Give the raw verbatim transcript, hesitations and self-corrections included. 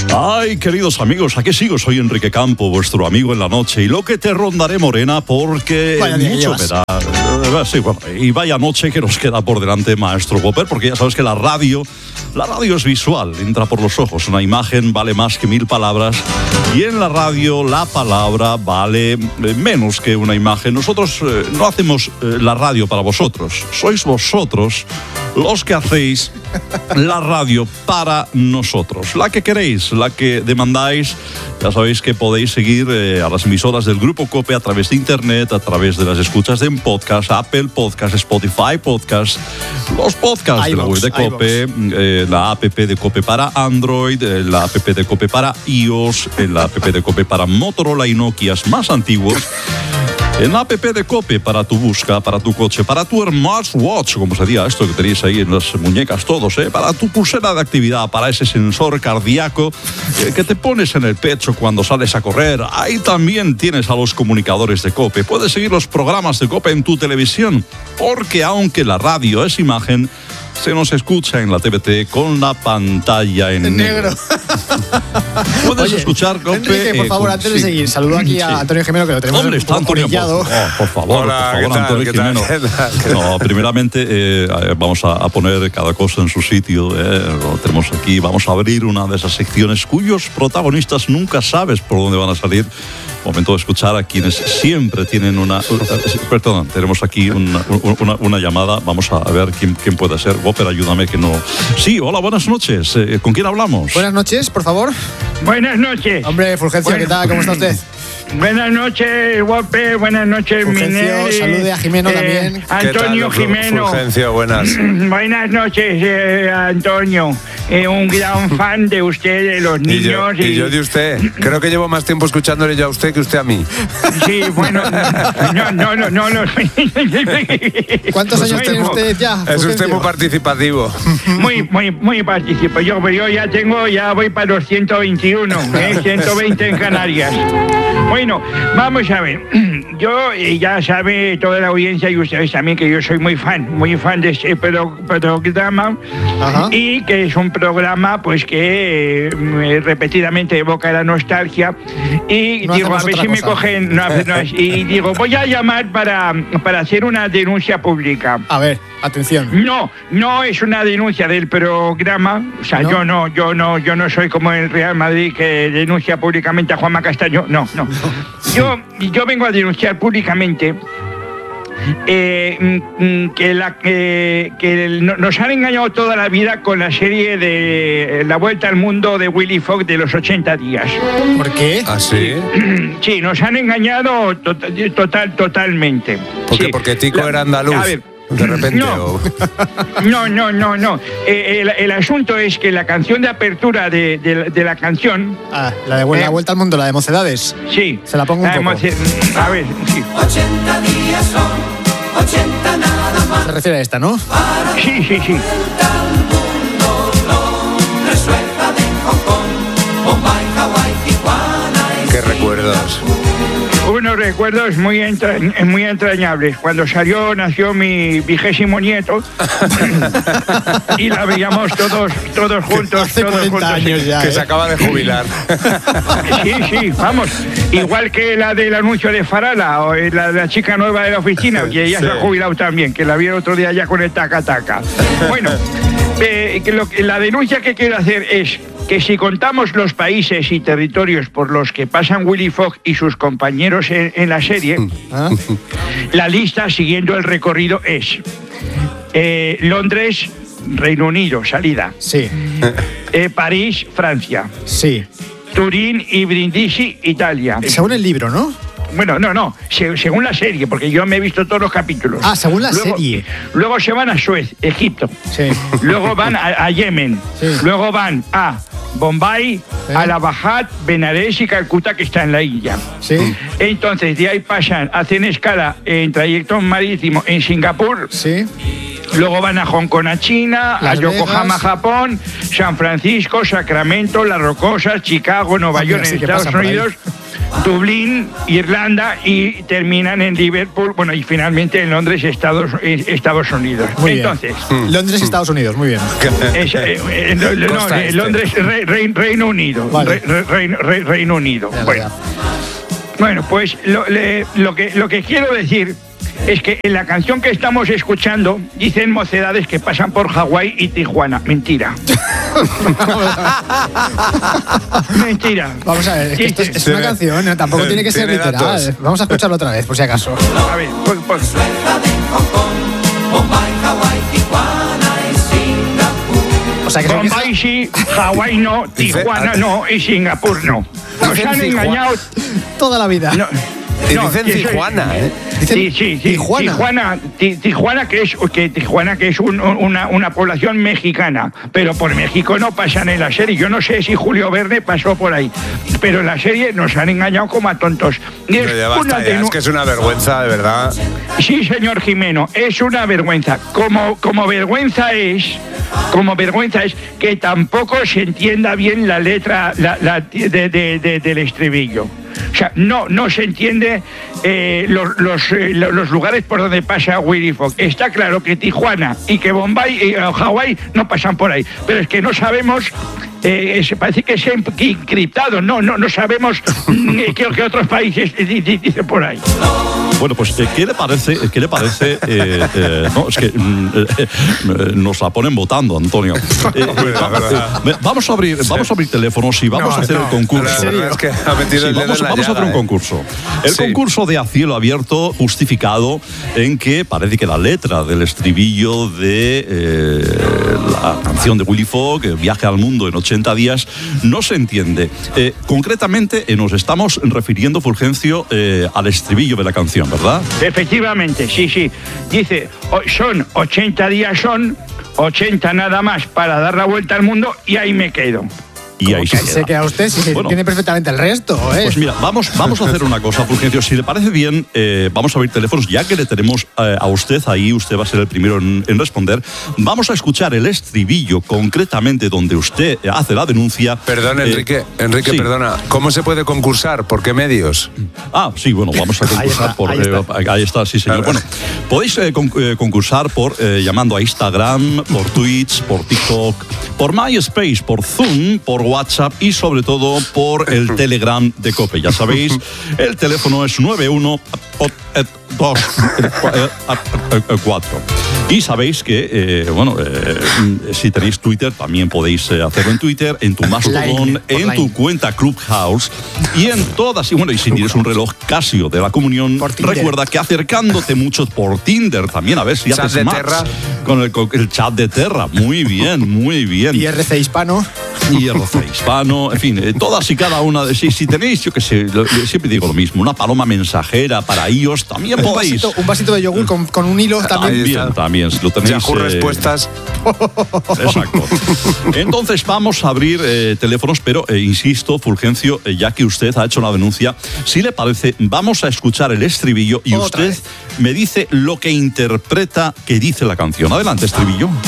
Ay, queridos amigos, aquí sigo, soy Enrique Campo, vuestro amigo en la noche, y lo que te rondaré, Morena, porque vaya mucho me da. Sí, bueno, y vaya noche que nos queda por delante, maestro Whopper, porque ya sabes que la radio, la radio es visual, entra por los ojos, una imagen vale más que mil palabras, y en la radio la palabra vale menos que una imagen. Nosotros eh, no hacemos eh, la radio para vosotros, sois vosotros los que hacéis la radio para nosotros, la que queréis, la que demandáis. Ya sabéis que podéis seguir eh, a las emisoras del Grupo COPE a través de internet, a través de las escuchas de podcast, Apple Podcast, Spotify Podcast, los podcasts iVox, de la web de COPE, eh, la app de COPE para Android, eh, la app de COPE para iOS, eh, la app de COPE para Motorola y Nokias más antiguos. En la app de COPE para tu busca, para tu coche, para tu smartwatch, como sería esto que tenéis ahí en las muñecas todos, ¿eh? Para tu pulsera de actividad, para ese sensor cardíaco eh, que te pones en el pecho cuando sales a correr. Ahí también tienes a los comunicadores de COPE. Puedes seguir los programas de COPE en tu televisión, porque aunque la radio es imagen, se nos escucha en la T V T con la pantalla en, en negro. negro. Puedes Oye, escuchar COPE. Enrique, por favor, eh, antes sí. de seguir, saludo aquí a sí. Antonio Jimeno, que lo tenemos ¿Dónde está Antonio? Por, oh, por favor, Hola, por favor, ¿qué Antonio tal, Jimeno. ¿qué tal, qué tal? No, primeramente eh, vamos a, a poner cada cosa en su sitio. Eh, lo tenemos aquí. Vamos a abrir una de esas secciones cuyos protagonistas nunca sabes por dónde van a salir. Momento de escuchar a quienes siempre tienen una... Perdón, tenemos aquí una, una, una llamada. Vamos a ver quién, quién puede ser. Whopper, ayúdame que no... Sí, hola, buenas noches. Eh, ¿Con quién hablamos? Buenas noches, por favor. Buenas noches. Hombre, Fulgencio, bueno. ¿Qué tal? ¿Cómo está usted? Buenas noches, Whopper. Buenas noches, Minel. Salude a Jimeno eh, también. Antonio Jimeno. Fulgencio, buenas. Buenas noches, eh, Antonio. Eh, un gran fan de usted, de los niños. Y yo, y... y yo de usted. Creo que llevo más tiempo escuchándole yo a usted que usted a mí. Sí, bueno. No, no, no. no, no. ¿Cuántos años tiene usted ya? Es Fulgencio? Usted muy participativo. Muy, muy, muy participativo. Yo, yo ya tengo, ya voy para los ciento veintiuno, ¿eh? ciento veinte en Canarias. Bueno, vamos a ver. Yo, eh, ya sabe toda la audiencia y ustedes también que yo soy muy fan, muy fan de este pro, programa. Ajá. Y que es un programa pues que eh, repetidamente evoca la nostalgia y no digo, a ver si cosa. me cogen... No, no, y digo, voy a llamar para, para hacer una denuncia pública. A ver, atención. No, no es una denuncia del programa, o sea, ¿no? yo no, yo no, yo no soy como el Real Madrid que denuncia públicamente a Juanma Castaño, no, no. no. Yo, yo vengo a denunciar públicamente eh, que, la, eh, que nos han engañado toda la vida con la serie de La Vuelta al Mundo de Willy Fogg de los ochenta días. ¿Por qué? ¿Ah, sí? Sí, nos han engañado total, total totalmente. ¿Por qué? Sí. Porque Tico la, era andaluz. A ver, de repente. No, o... no, no, no. no. Eh, el, el asunto es que la canción de apertura de, de, de la canción... Ah, la de eh, la Vuelta al Mundo, la de Mocedades. Sí. Se la pongo un poco. A ver, sí. ochenta días son, ochenta nada más. Se refiere a esta, ¿no? Sí, sí, sí. Qué recuerdos. Unos recuerdos muy, entra muy entrañables. Cuando salió, nació mi vigésimo nieto y la veíamos todos, todos juntos. Hace todos cuarenta juntos. años ya, que ¿eh? se acaba de jubilar. Sí, sí, vamos. Igual que la del anuncio de Farala o la, la chica nueva de la oficina, que ella sí. se ha jubilado también, que la vi el otro día ya con el taca-taca. Bueno, eh, que lo, la denuncia que quiero hacer es que si contamos los países y territorios por los que pasan Willy Fogg y sus compañeros en, en la serie, ¿ah? La lista, siguiendo el recorrido, es eh, Londres, Reino Unido, salida. Sí. Eh, París, Francia. Sí. Turín y Brindisi, Italia. Según el libro, ¿no? Bueno, no, no, se, según la serie, porque yo me he visto todos los capítulos. Ah, según la luego, serie. Luego se van a Suez, Egipto. Sí. Luego van a, a Yemen. Sí. Luego van a Bombay, sí. Allahabad, Benares y Calcuta, que está en la India. Sí. Entonces, de ahí pasan, hacen escala en trayecto marítimo en Singapur. Sí. Luego van a Hong Kong, a China, Las a Yokohama, Vegas. Japón, San Francisco, Sacramento, Las Rocosas, Chicago, Nueva ah, York, sí, en Estados Unidos. Dublín, Irlanda y terminan en Liverpool, bueno, y finalmente en Londres, Estados, Estados Unidos. Muy bien. Entonces, Londres, Estados Unidos, muy bien. es, eh, eh, no, no, Costa eh, este. Londres, Re- Re- Reino Unido. Vale. Re- Re- Re- Reino Unido. Ya, Bueno. ya. Bueno, pues lo, le- lo, que, lo que quiero decir es que en la canción que estamos escuchando dicen mocedades que pasan por Hawái y Tijuana. Mentira. Mentira. Vamos a ver, es que esto es, es una Tiene- canción, ¿eh? Tampoco tiene que ser tiene literal. datos. Vamos a escucharlo otra vez, por si acaso. A ver, pues, pues, Sueca de Hong Kong, Bombay, Hawái, Tijuana y Singapur. O sea, que se queja- Bombay sí, Hawái no, Dice- Tijuana no y Singapur no. Nos Dicen han Tijuana. engañado. toda la vida. No, Y no, dicen que soy- Tijuana, ¿eh? Dicen Sí, sí, sí. Tijuana. Tijuana, Ti- Tijuana, que es, que Tijuana, que es un- una, una población mexicana, pero por México no pasan en la serie. Yo no sé si Julio Verne pasó por ahí, pero en la serie nos han engañado como a tontos. Y es Pero ya una basta, ya, denu- es que es una vergüenza, de verdad. Sí, señor Jimeno, es una vergüenza. Como, como vergüenza es, como vergüenza es que tampoco se entienda bien la letra la- la- de- de- de- del estribillo. O sea, no, no se entiende eh, los, los, eh, lo- los lugares por donde pasa Willy Fogg. Está claro que Tijuana y que Bombay y eh, Hawái no pasan por ahí, pero es que no sabemos. Eh, se parece que se ha encriptado, no, no, no sabemos mm, qué, qué otros países di- di- dicen por ahí. Bueno, pues, eh, ¿qué le parece? ¿Qué le parece? eh, eh, no, es que mm, eh, eh, nos la ponen votando, Antonio. Eh, eh, Hombre, la va- verdad. eh, vamos a abrir, vamos a abrir teléfonos y vamos No, a hacer no, el concurso. La verdad es que ha metido Sí, el dedo vamos en la vamos a hacer un llaga, ¿eh? concurso. El Sí. concurso de A Cielo Abierto, justificado en que parece que la letra del estribillo de eh, la canción de Willy Fogg, eh, Viaje al Mundo en ochenta días, no se entiende. Eh, concretamente, eh, nos estamos refiriendo, Fulgencio, eh, al estribillo de la canción, ¿verdad? Efectivamente, sí, sí. Dice, o- son ochenta días, son ochenta nada más para dar la vuelta al mundo y ahí me quedo. Y ahí Que se se queda. queda usted, si se Bueno. entiende perfectamente el resto, ¿eh? Pues mira, vamos, vamos a hacer una cosa, Fulgencio. Si le parece bien, eh, vamos a abrir teléfonos. Ya que le tenemos eh, a usted ahí, usted va a ser el primero en, en responder. Vamos a escuchar el estribillo, concretamente donde usted hace la denuncia. Perdón, Eh, Enrique, Enrique, sí. perdona. ¿Cómo se puede concursar? ¿Por qué medios? Ah, sí, bueno, vamos a concursar está, por. ahí está. eh, ahí está, sí, señor. Claro. Bueno, podéis eh, con- eh, concursar por eh, llamando a Instagram, por Twitch, por TikTok, por MySpace, por Zoom, por WhatsApp y sobre todo por el Telegram de COPE. Ya sabéis, el teléfono es nueve uno dos cuatro. Y sabéis que, eh, bueno, eh, si tenéis Twitter, también podéis eh, hacerlo en Twitter, en tu Mastodon, Line, en online. tu cuenta Clubhouse y en todas. Y bueno, y si tienes un reloj Casio de la comunión, Por Tinder. recuerda que acercándote mucho por Tinder también, a ver si Chat haces de match Terra. con el, con el chat de Terra. Muy bien, muy bien. Y R C hispano. Y R C hispano, en fin, eh, todas y cada una de si, si tenéis, yo que sé, lo- yo siempre digo lo mismo, una paloma mensajera para iOS, también Un podéis. vasito, un vasito de yogur con, con un hilo también. Ahí También, está. también, si lo tenéis. Yahoo eh, Respuestas. Exacto. Entonces vamos a abrir eh, teléfonos, pero eh, insisto, Fulgencio, eh, ya que usted ha hecho la denuncia, si le parece, vamos a escuchar el estribillo y Otra usted vez. me dice lo que interpreta que dice la canción. Adelante, estribillo.